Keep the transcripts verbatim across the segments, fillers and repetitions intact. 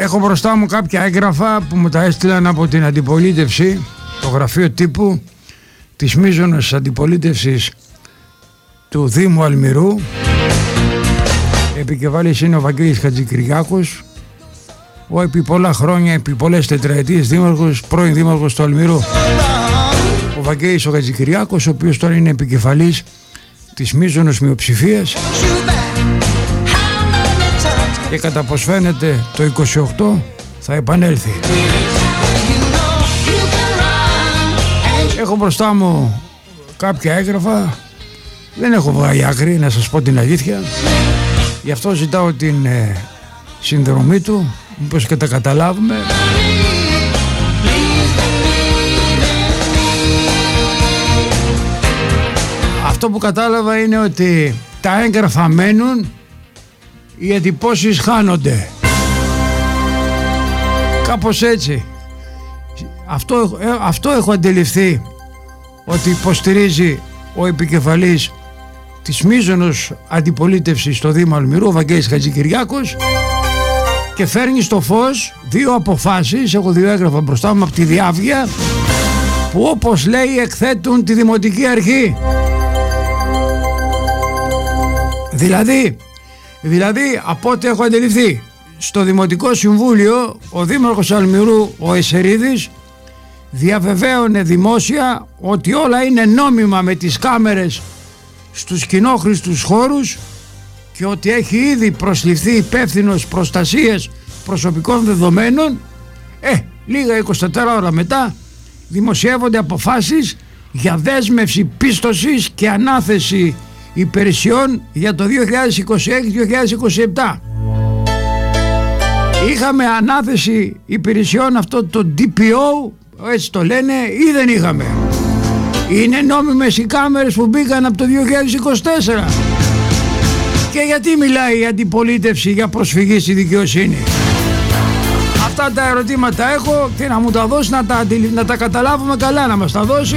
Έχω μπροστά μου κάποια έγγραφα που μου τα έστειλαν από την αντιπολίτευση, το γραφείο τύπου της μείζωνος αντιπολίτευσης του Δήμου Αλμυρού. Επικεφαλής είναι ο Βαγγέλης Χατζικυριάκος, ο επί πολλά χρόνια, επί πολλές τετραετίες δήμαρχος, πρώην δήμαρχος του Αλμυρού. Ο Βαγγέλης ο Χατζικυριάκος, ο οποίος τώρα είναι επικεφαλής της μείζωνος μειοψηφίας, και κατά πως φαίνεται το είκοσι οκτώ θα επανέλθει. Έχω μπροστά μου κάποια έγγραφα, δεν έχω βγάλει άκρη να σας πω την αλήθεια, γι' αυτό ζητάω την ε, συνδρομή του, μήπως και τα καταλάβουμε. Αυτό που κατάλαβα είναι ότι τα έγγραφα μένουν, οι εντυπώσεις χάνονται. Κάπως έτσι. Αυτό, ε, αυτό έχω αντιληφθεί, ότι υποστηρίζει ο επικεφαλής της μείζωνος αντιπολίτευσης στο Δήμο Αλμυρού, ο Βαγγέλης Χατζικυριάκος, και φέρνει στο φως δύο αποφάσεις, έχω δύο έγγραφα μπροστά μου από τη Διάβγεια, που όπως λέει εκθέτουν τη Δημοτική Αρχή. Δηλαδή, δηλαδή από ό,τι έχω αντιληφθεί, στο Δημοτικό Συμβούλιο ο Δήμαρχος Αλμυρού, ο Εσερίδης, διαβεβαίωνε δημόσια ότι όλα είναι νόμιμα με τις κάμερες στους κοινόχρηστους χώρους και ότι έχει ήδη προσληφθεί υπεύθυνος προστασίας προσωπικών δεδομένων. Ε, λίγα εικοσιτέσσερις ώρα μετά δημοσιεύονται αποφάσεις για δέσμευση πίστοσης και ανάθεση υπηρεσιών για το δύο χιλιάδες είκοσι έξι δύο χιλιάδες είκοσι επτά. Είχαμε ανάθεση υπηρεσιών, αυτό το ντι πι ο, έτσι το λένε, ή δεν είχαμε? Είναι νόμιμες οι κάμερες που μπήκαν από το δύο χιλιάδες είκοσι τέσσερα? Και γιατί μιλάει η αντιπολίτευση για προσφυγή στη δικαιοσύνη? Αυτά τα ερωτήματα έχω και να μου τα δώσει, να τα, να τα καταλάβουμε καλά, να μας τα δώσει.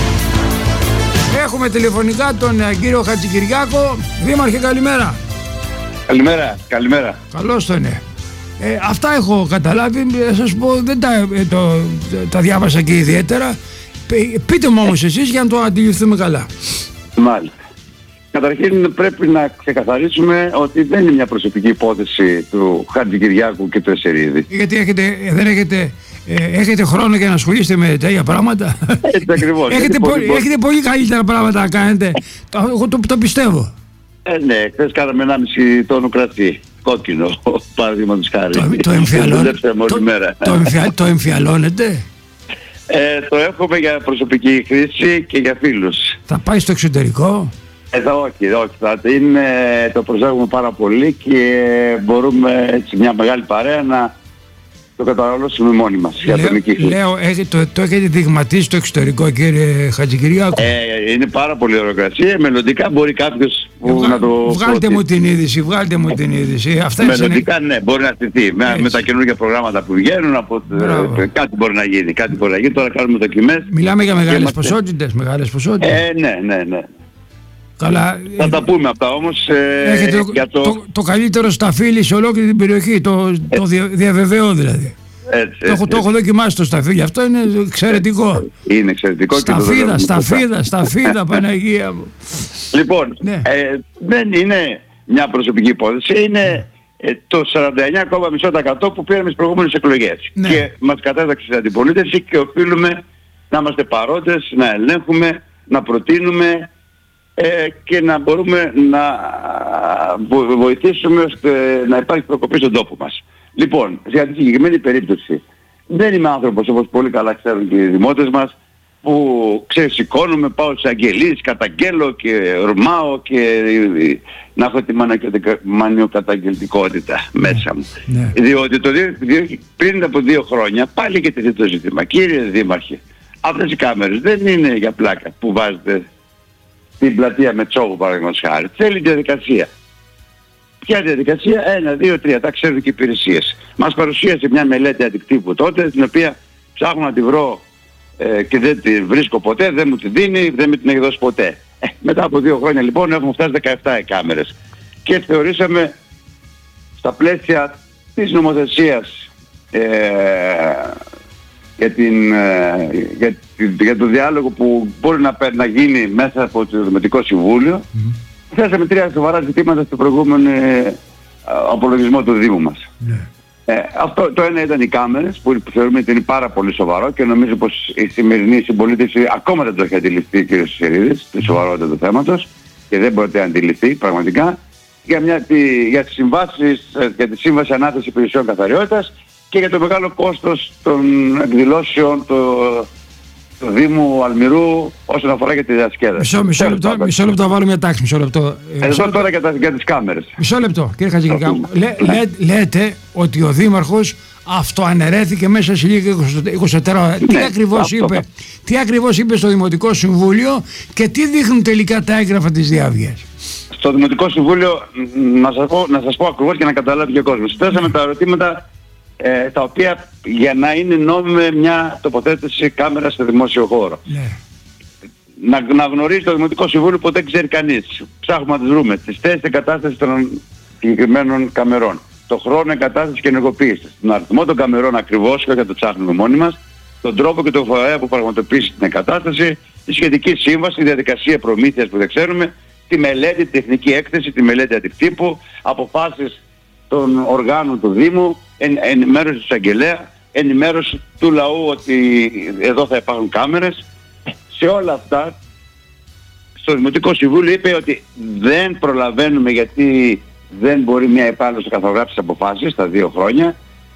Έχουμε τηλεφωνικά τον κύριο Χατζικυριάκο. Δήμαρχε, καλημέρα. Καλημέρα, καλημέρα. Καλώς το είναι. Ε, αυτά έχω καταλάβει, θα σας πω, δεν τα, ε, το, τα διάβασα και ιδιαίτερα. Πείτε μου όμως εσείς για να το αντιληφθούμε καλά. Μάλιστα. Καταρχήν πρέπει να ξεκαθαρίσουμε ότι δεν είναι μια προσωπική υπόθεση του Χατζικυριάκου και του Εσερίδη. Γιατί έχετε, δεν έχετε, ε, έχετε χρόνο για να ασχολείστε με τέτοια πράγματα? Έτσι ακριβώς. έχετε, πο, πολύ, έχετε πολύ καλύτερα πράγματα να κάνετε. Εγώ το, το πιστεύω. Ε, ναι, χθες κάναμε ενάμιση τόνο κρασί. Κόκκινο, παραδείγματος χάρη. Το, το, εμφιαλών, το, το, εμφια, το εμφιαλώνετε? Ε, το έχουμε για προσωπική χρήση και για φίλους. Θα πάει στο εξωτερικό? Εδώ όχι, όχι. Θα είναι, το προσέχουμε πάρα πολύ και μπορούμε έτσι μια μεγάλη παρέα να το καταναλώσουμε μόνοι μας. Λέω, λέω έχετε, το, το έχετε δειγματίσει στο εξωτερικό, κύριε Χατζικυριάκο? Ε, είναι πάρα πολύ ορογρασία. Μελλοντικά μπορεί κάποιος που Βγα, να το... Βγάλτε μου την είδηση, βγάλτε μου την είδηση. Αυτά μελλοντικά είναι... ναι, μπορεί να στηθεί. Με, με τα καινούργια προγράμματα που βγαίνουν, από, ε, κάτι μπορεί να γίνει. Κάτι μπορεί να γίνει. Τώρα κάνουμε δοκιμές. Μιλάμε για μεγάλες είμαστε... ποσότητες, μεγάλες ποσότητες. Ε, ναι, ναι, ναι. Καλά, θα τα πούμε αυτά όμως. Ε, έχετε για το... Το, το καλύτερο σταφύλι σε ολόκληρη την περιοχή, το, το δια, διαβεβαιώ δηλαδή. Έτσι, το, έτσι, το έχω δοκιμάσει το σταφύλι, αυτό είναι εξαιρετικό. Είναι εξαιρετικό. Σταφίδα, σταφίδα, σταφίδα, Παναγία μου. Λοιπόν, ναι. ε, δεν είναι μια προσωπική υπόθεση, είναι ε, το σαράντα εννιά κόμμα πέντε τοις εκατό που πήραμε στις προηγούμενες εκλογές. Ναι. Και μας κατέταξε στην αντιπολίτευση και οφείλουμε να είμαστε παρόντες, να ελέγχουμε, να προτείνουμε ε, και να μπορούμε να βοηθήσουμε ώστε να υπάρχει προκοπή στον τόπο μας. Λοιπόν, για τη συγκεκριμένη περίπτωση δεν είμαι άνθρωπος, όπως πολύ καλά ξέρουν και οι δημότες μας, που ξεσηκώνομαι, πάω σε αγγελίες, καταγγέλω και ορμάω και να έχω τη μανιοκαταγγελτικότητα μέσα μου. Ναι. Διότι το δύο, πριν από δύο χρόνια πάλι και τεθεί το ζήτημα. Κύριε Δήμαρχε, αυτές οι κάμερες δεν είναι για πλάκα που βάζετε στην πλατεία Μετσόβου παραδείγματος χάρη. Θέλει διαδικασία. Ποια διαδικασία? Ένα, δύο, τρία. Τα ξέρουν και οι υπηρεσίες. Μας παρουσίασε μια μελέτη αντικτύπου τότε, την οποία ψάχνω να τη βρω ε, και δεν τη βρίσκω ποτέ, δεν μου τη δίνει, δεν με την έχει δώσει ποτέ. Ε, μετά από δύο χρόνια λοιπόν έχουμε φτάσει δεκαεπτά οι κάμερες. Και θεωρήσαμε στα πλαίσια της νομοθεσίας ε, για, την, ε, για, για το διάλογο που μπορεί να, να γίνει μέσα από το Δημοτικό Συμβούλιο. Mm. Θέσαμε τρία σοβαρά ζητήματα στο προηγούμενο ε, απολογισμό του Δήμου μας. Yeah. Ε, αυτό το ένα ήταν οι κάμερες, που θεωρούμε ότι είναι πάρα πολύ σοβαρό και νομίζω πως η σημερινή συμπολίτευση ακόμα δεν το έχει αντιληφθεί ο κ. Συρίδης, τη σοβαρότητα του θέματος, και δεν μπορείτε να αντιληφθεί πραγματικά, για, μια, τη, για τις συμβάσεις, για τη Σύμβαση Ανάθεσης Υπηρεσιών Καθαριότητας και για το μεγάλο κόστος των εκδηλώσεων του το Δήμου Αλμυρού όσον αφορά και τη διασκέδαση. Μισό, μισό λεπτό, μισό λεπτό, βάλω μια τάξη, μισό λεπτό. Εδώ τώρα για, τα, για τις κάμερες. Μισό λεπτό, κύριε Χατζηγρικάκο. Λέ, λέ, λέτε ότι ο Δήμαρχος αυτοαναιρέθηκε μέσα σε λίγα είκοσι τέσσερις ώρες. Τι, ναι, ακριβώς είπε, τι ακριβώς είπε στο Δημοτικό Συμβούλιο και τι δείχνουν τελικά τα έγγραφα της διάβγειας? Στο Δημοτικό Συμβούλιο, να σας πω, να σας πω ακριβώς και να καταλάβει και ο κόσμος. Θέσαμε τα ερωτήματα ε, τα οποία για να είναι νόμιμη μια τοποθέτηση κάμερα στο δημόσιο χώρο. Ναι. Να, να γνωρίζει το Δημοτικό Συμβούλιο που δεν ξέρει κανείς. Ψάχνουμε να τις βρούμε. Τις θέσεις εγκατάστασης των συγκεκριμένων καμερών. Το χρόνο εγκατάστασης και ενεργοποίησης. Τον αριθμό των καμερών ακριβώς, και όχι το ψάχνουμε μόνοι μας. Τον τρόπο και το φορέα που πραγματοποιήσει την εγκατάσταση. Τη σχετική σύμβαση, τη διαδικασία προμήθειας που δεν ξέρουμε. Τη μελέτη, τη τεχνική έκθεση, τη μελέτη αντικτύπου. Αποφάσεις των οργάνων του Δήμου. Εν, ενημέρωση του εισαγγελέα. Ενημέρωση του λαού ότι εδώ θα υπάρχουν κάμερες. Σε όλα αυτά, στο Δημοτικό Συμβούλιο είπε ότι δεν προλαβαίνουμε γιατί δεν μπορεί μια υπάλληλος να καθαρογράψει αποφάσεις στα δύο χρόνια,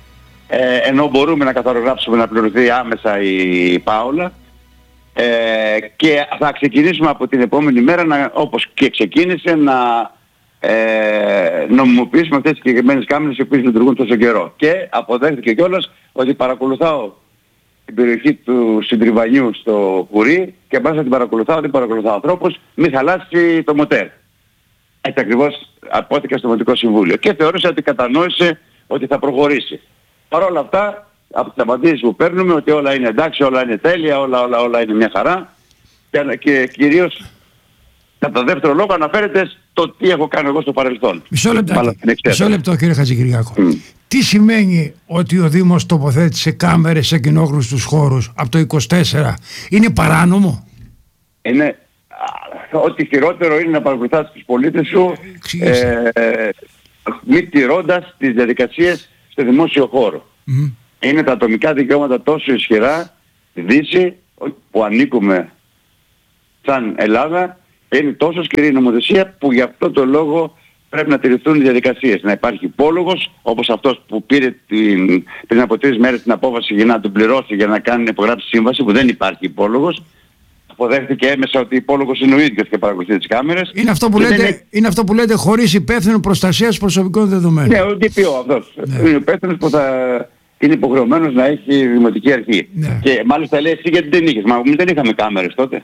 ε, ενώ μπορούμε να καθαρογράψουμε να πληρωθεί άμεσα η Πάολα, ε, και θα ξεκινήσουμε από την επόμενη μέρα, να, όπως και ξεκίνησε, να ε, νομιμοποιήσουμε αυτές τις συγκεκριμένες κάμερες οι οποίες λειτουργούν τόσο καιρό. Και αποδέχθηκε κιόλας ότι παρακολουθάω την περιοχή του Συντριβανιού στο Κουρί και μάλιστα την παρακολουθάω, την παρακολουθάω ανθρώπους, μη χαλάσει το μοτέρ. Έτσι ακριβώς απόθηκα στο Δημοτικό Συμβούλιο και θεώρησα ότι κατανόησε ότι θα προχωρήσει. Παρ' όλα αυτά, από τις απαντήσεις που παίρνουμε, ότι όλα είναι εντάξει, όλα είναι τέλεια, όλα, όλα, όλα είναι μια χαρά, και, και κυρίως κατά δεύτερο λόγο αναφέρεται στο τι έχω κάνει εγώ στο παρελθόν. Μισό λεπτό, μισό λεπτό κύριε Χατζηγρικάκο. Mm. Τι σημαίνει ότι ο Δήμος τοποθέτησε κάμερες σε κοινόχρηστους χώρους από το είκοσι τέσσερα? Είναι παράνομο? Είναι ό,τι χειρότερο είναι να παρακολουθάς τους πολίτες σου ε, ε, μη τηρώντας τις διαδικασίες στο δημόσιο χώρο. Mm. Είναι τα ατομικά δικαιώματα τόσο ισχυρά στη Δύση που ανήκουμε σαν Ελλάδα, είναι τόσο σκληρή η νομοθεσία που γι' αυτό το λόγο πρέπει να τηρηθούν οι διαδικασίες. Να υπάρχει υπόλογος, όπως αυτός που πήρε την, πριν από τρεις μέρες την απόφαση για να τον πληρώσει για να κάνει υπογράψει σύμβαση, που δεν υπάρχει υπόλογος. Αποδέχτηκε έμεσα ότι υπόλογος είναι ο ίδιος και παρακολουθεί τις κάμερες. Είναι αυτό που, λέτε, είναι... είναι αυτό που λέτε χωρίς υπεύθυνο προστασίας προσωπικών δεδομένων. Ναι, ο ντι πι ο αυτός. Ναι. Είναι ο υπεύθυνος που θα είναι υποχρεωμένος να έχει δημοτική αρχή. Ναι. Και μάλιστα λέει εσύ γιατί δεν είχες. Μα εμείς δεν είχαμε κάμερες τότε.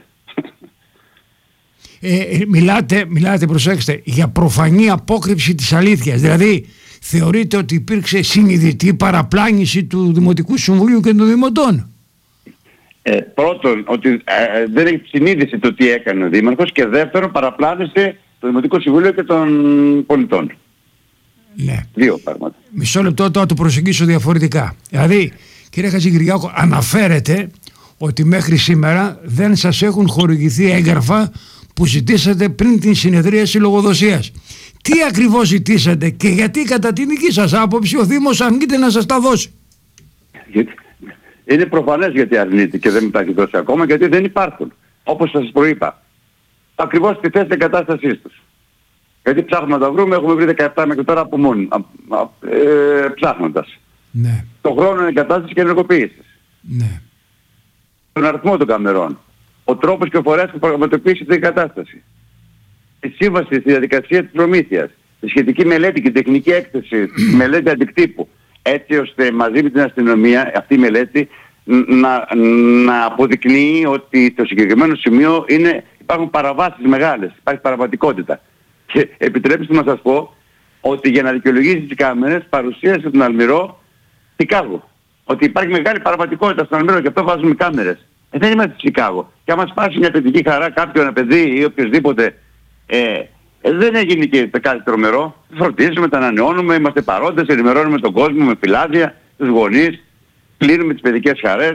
Ε, μιλάτε, μιλάτε, προσέξτε, για προφανή απόκρυψη της αλήθειας. Δηλαδή, θεωρείτε ότι υπήρξε συνειδητή παραπλάνηση του Δημοτικού Συμβουλίου και των Δημοτών? Ε, πρώτον, ότι ε, δεν έχει συνείδηση το τι έκανε ο Δήμαρχος, και δεύτερον, παραπλάνησε το Δημοτικό Συμβούλιο και των πολιτών. Ναι. Δύο πράγματα. Μισό λεπτό τώρα το προσεγγίσω διαφορετικά. Δηλαδή, κύριε Χατζηγρικάκο, αναφέρετε ότι μέχρι σήμερα δεν σας έχουν χορηγηθεί έγγραφα που ζητήσατε πριν την συνεδρίαση λογοδοσίας. Τι ακριβώς ζητήσατε και γιατί κατά τη δική σας άποψη ο Δήμος αρνείται να σας τα δώσει? Γιατί... Είναι προφανές γιατί αρνείται και δεν τα έχει δώσει ακόμα, γιατί δεν υπάρχουν. Όπως σας προείπα. Ακριβώς στη θέση εγκατάστασής τους. Γιατί ψάχνουμε να τα βρούμε, έχουμε βρει δεκαεπτά μέχρι τώρα από μόνοι, α, α, ε, ψάχνοντας. Ναι. Το χρόνο εγκατάστασης και ενεργοποίησης. Ναι. Τον αριθμό των καμερών. Ο τρόπος και ο φορέας που πραγματοποιήσει την εγκατάσταση. Τη σύμβαση, τη διαδικασία της προμήθειας. Τη σχετική μελέτη και τεχνική έκθεση, τη μελέτη αντικτύπου. Έτσι ώστε μαζί με την αστυνομία αυτή η μελέτη να, να αποδεικνύει ότι το συγκεκριμένο σημείο είναι, υπάρχουν παραβάσεις μεγάλες, υπάρχει παραβατικότητα. Και επιτρέψτε να σας πω ότι για να δικαιολογήσει τις κάμερες παρουσίασε τον Αλμυρό Σικάγο. Ότι υπάρχει μεγάλη παραβατικότητα στον Αλμυρό και αυτό βάζουμε κάμερες. Ε, δεν είμαστε στη Σικάγο. Και άμα σπάσει μια παιδική χαρά κάποιο ένα παιδί ή οποιοδήποτε, ε, ε, δεν έγινε και κάτι τρομερό. Φροντίζουμε, τα ανανεώνουμε, είμαστε παρόντες, ενημερώνουμε τον κόσμο με φυλάδια. τους γονείς, κλείνουμε τις παιδικές χαρές.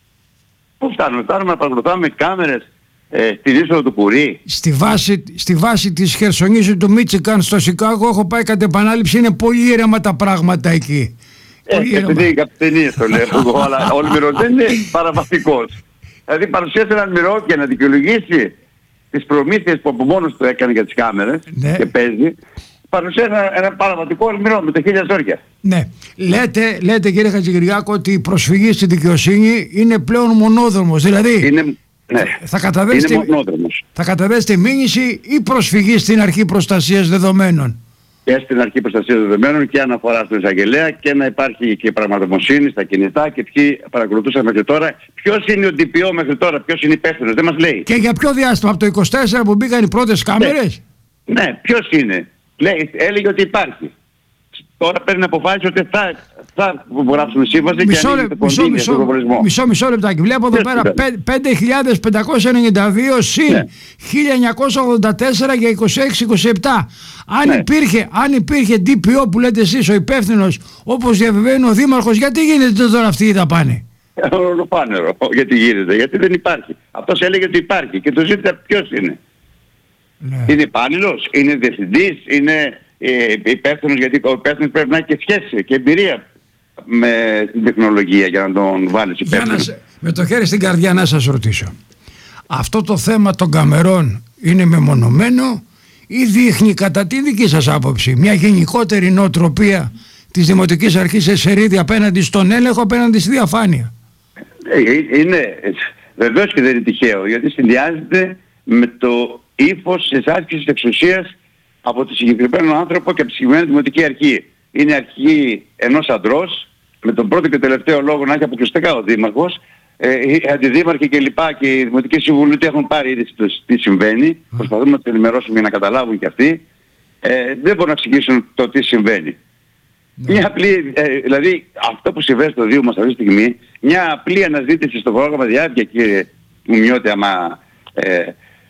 Πού φτάνουμε, φτάνουμε να παρακολουθάμε κάμερες ε, στην είσοδο του Κουρί. Στη βάση, στη βάση της Χερσονήσου του Μίτσικαν στο Σικάγο έχω πάει κατ' επανάληψη, είναι πολύ ήρεμα τα πράγματα εκεί. Ε, επειδή καπιτενίες το λέω εγώ, αλλά ο Αλμυρός δεν είναι παραβατικός. Δηλαδή παρουσίασε έναν Αλμυρό για να δικαιολογήσει τις προμήθειες που από μόνος του έκανε για τις κάμερες, ναι, και παίζει. Παρουσίασε ένα, ένα παραβατικό Αλμυρό με τα χίλια ζόρια. Ναι. Λέτε, λέτε κύριε Χατζικυριάκο ότι η προσφυγή στη δικαιοσύνη είναι πλέον μονόδρομος. Δηλαδή είναι, ναι, θα καταδέσετε, θα καταδέσετε μήνυση ή προσφυγή στην αρχή προστασίας δεδομένων. Και στην αρχή προστασίας δεδομένων και αναφορά στον εισαγγελέα και να υπάρχει και πραγματομοσύνη στα κινητά και ποιοι παρακολουθούσαν μέχρι τώρα. Ποιος είναι ο ντι πι ο μέχρι τώρα, ποιος είναι υπεύθυνος, δεν μας λέει. Και για ποιο διάστημα, από το είκοσι τέσσερα που μπήκαν οι πρώτες κάμερες. Ναι, ναι, ποιος είναι. Λέει, έλεγε ότι υπάρχει. Τώρα παίρνει αποφάσεις ότι θα, θα γράψουμε σύμβαση μισό, και ανοίγεται μισό, κοντίνια στον προβολισμό. Μισό, μισό λεπτάκι. Βλέπω εδώ πέρα πέντε χιλιάδες πεντακόσια ενενήντα δύο συν ναι. χίλια εννιακόσια ογδόντα τέσσερα για είκοσι έξι είκοσι επτά. Αν, ναι. υπήρχε, αν υπήρχε ντι πι ο που λέτε εσείς ο υπεύθυνος, όπως διαβεβαίνει ο Δήμαρχος, γιατί γίνεται τώρα αυτή η δαπάνη. Ολοφάνερο. Γιατί γίνεται, γιατί δεν υπάρχει. Αυτός έλεγε ότι υπάρχει και το ζήτητα ποιος είναι. Ναι. Είναι υπάλληλος, είναι διευθυντής, είναι ε, υπεύθυνος, γιατί ο υπεύθυνος πρέπει να έχει και σχέση και εμπειρία με την τεχνολογία για να τον βάλεις υπεύθυνο. Σε, με το χέρι στην καρδιά να σας ρωτήσω. Αυτό το θέμα των καμερών είναι μεμονωμένο ή δείχνει κατά τη δική σας άποψη μια γενικότερη νοοτροπία της Δημοτικής Αρχής Εσσερίδη απέναντι στον έλεγχο, απέναντι στη διαφάνεια? Ε, είναι, βεβαίως και δεν είναι τυχαίο, γιατί συνδυάζεται με το ύφος της άσκησης εξουσίας από τον συγκεκριμένο άνθρωπο και από τη συγκεκριμένη Δημοτική Αρχή. Είναι αρχή ενός αντρός, με τον πρώτο και τελευταίο λόγο να έχει αποκλειστικά ο Δήμαρχος. Ε, οι αντιδήμαρχοι και λοιπά και οι Δημοτικοί Συμβουλοί έχουν πάρει ήδη τι συμβαίνει. Mm. Προσπαθούμε να τους ενημερώσουμε για να καταλάβουν και αυτοί. Ε, δεν μπορούν να εξηγήσουν το τι συμβαίνει. Mm. Μια απλή, ε, δηλαδή αυτό που συμβαίνει στο Δήμο μας αυτή τη στιγμή, μια απλή αναζήτηση στο πρόγραμμα διάρκεια, κύριε Μουμιώτη, άμα ε,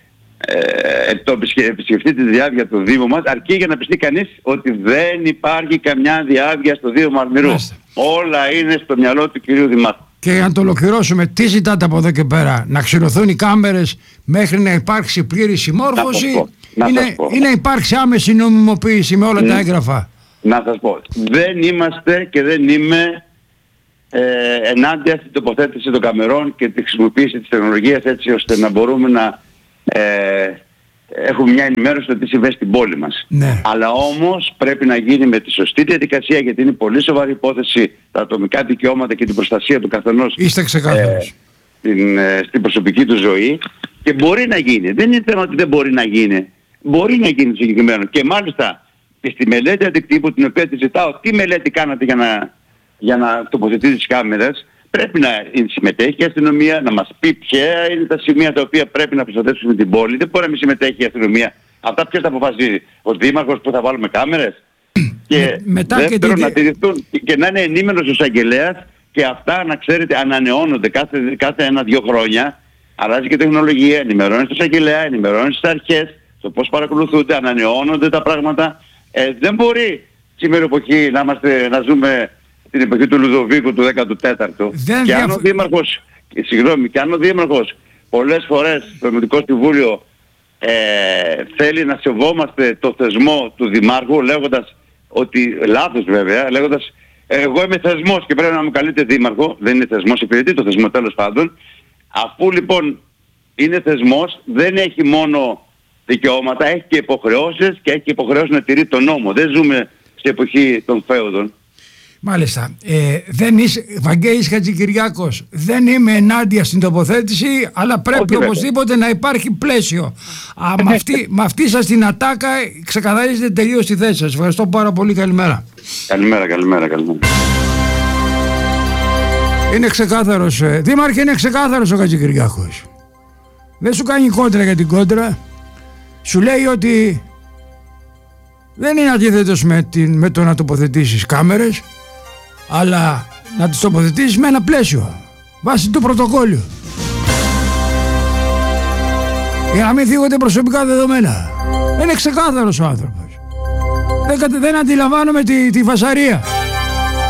ε, το επισκεφτεί τη διάρκεια του Δήμου μας, αρκεί για να πιστεί κανείς ότι δεν υπάρχει καμιά διάρκεια στο Δήμο Αλμυρού. Mm. Όλα είναι στο μυαλό του κυρίου Δημάρχου. Και για να το ολοκληρώσουμε, τι ζητάτε από εδώ και πέρα? Να ξηρωθούν οι κάμερες μέχρι να υπάρξει πλήρη συμμόρφωση να ή, να, ή να υπάρξει άμεση νομιμοποίηση με όλα mm. τα έγγραφα? Να σας πω, δεν είμαστε και δεν είμαι ε, ενάντια στην τοποθέτηση των καμερών και τη χρησιμοποίηση της τεχνολογίας, έτσι ώστε να μπορούμε να ε, έχουμε μια ενημέρωση στο τι συμβαίνει στην πόλη μας. Ναι. Αλλά όμως πρέπει να γίνει με τη σωστή διαδικασία, γιατί είναι πολύ σοβαρή υπόθεση τα ατομικά δικαιώματα και την προστασία του καθενός. Είστε ξεκάθαρος. Ε, στην, ε, στην προσωπική του ζωή, και μπορεί να γίνει. Δεν είναι θέμα ότι δεν μπορεί να γίνει. Μπορεί να γίνει συγκεκριμένο. Και μάλιστα και στη μελέτη αντικτύπου, την οποία τη ζητάω, τι μελέτη κάνατε για να, για να τοποθετήσετε τις κάμερες, πρέπει να συμμετέχει η αστυνομία, να μας πει ποια είναι τα σημεία τα οποία πρέπει να προστατεύσουμε την πόλη. Δεν μπορεί να μην συμμετέχει η αστυνομία. Αυτά ποιος θα αποφασίζει? Ο Δήμαρχος που θα βάλουμε κάμερες? Και μετά δεύτερον, και να τηρηθούν και να είναι ενήμερος ο εισαγγελέας, και αυτά να ξέρετε ανανεώνονται κάθε, κάθε ένα-δυο χρόνια. Αλλάζει και τεχνολογία, ενημερώνει τον εισαγγελέα, ενημερώνει τις αρχές, το πώς παρακολουθούνται, ανανεώνονται τα πράγματα. Ε, δεν μπορεί σήμερα εποχή να, είμαστε, να ζούμε την εποχή του Λουδοβίκου του δέκατου τέταρτου. Δεν και αν ο Δήμαρχος, συγγνώμη, και αν ο Δήμαρχος πολλές φορές στο Δημοτικό Συμβούλιο ε, θέλει να σεβόμαστε το θεσμό του Δημάρχου, λέγοντας ότι, λάθος βέβαια, λέγοντας εγώ είμαι θεσμός και πρέπει να μου καλείτε Δήμαρχο, δεν είναι θεσμός, υπηρετεί το θεσμό τέλος πάντων. Αφού λοιπόν είναι θεσμός, δεν έχει μόνο δικαιώματα, έχει και υποχρεώσεις, και έχει και υποχρεώσεις να τηρεί τον νόμο. Δεν ζούμε στην εποχή των φέουδων. Μάλιστα. Ε, δεν είσαι, Βαγγέλης Χατζικυριάκος, δεν είμαι ενάντια στην τοποθέτηση, αλλά πρέπει Όχι, οπωσδήποτε βέβαια. να υπάρχει πλαίσιο. Α, με, αυτή, με αυτή σας την ατάκα ξεκαθαρίζετε τελείως τη θέση σας. Ευχαριστώ πάρα πολύ. Καλημέρα. Καλημέρα, καλημέρα, καλημέρα. Είναι ξεκάθαρος. Ε, Δήμαρχε, είναι ξεκάθαρος ο Χατζικυριάκος. Δεν σου κάνει κόντρα για την κόντρα. Σου λέει ότι δεν είναι αντίθετος με, την, με το να τοποθετήσεις κάμερες, αλλά να τις τοποθετήσεις με ένα πλαίσιο, βάσει του πρωτοκόλλου, για να μην θίγονται προσωπικά δεδομένα. Είναι ξεκάθαρος ο άνθρωπος. Δεν, δεν αντιλαμβάνομαι τη, τη φασαρία.